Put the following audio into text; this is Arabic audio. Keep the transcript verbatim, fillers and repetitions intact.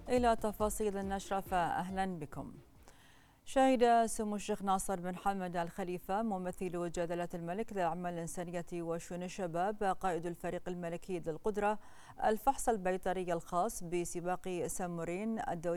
إلى تفاصيل النشرة فأهلا بكم. شهد سمو الشيخ ناصر بن حمد الخليفة ممثل جلالة الملك للأعمال الإنسانية وشؤون الشباب قائد الفريق الملكي للقدرة الفحص البيطري الخاص بسباق سامورين الدولي